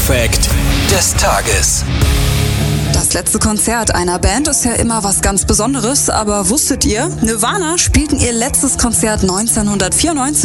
Fact des Tages. Das letzte Konzert einer Band ist ja immer was ganz Besonderes, aber wusstet ihr, Nirvana spielten ihr letztes Konzert 1994?